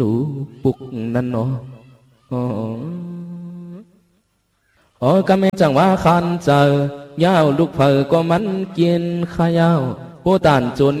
đủ bục năn nó cái mẹ chẳngว่าคันเจอยาวลูกเผอก็มันกินข้าวยาวผู้ตานจน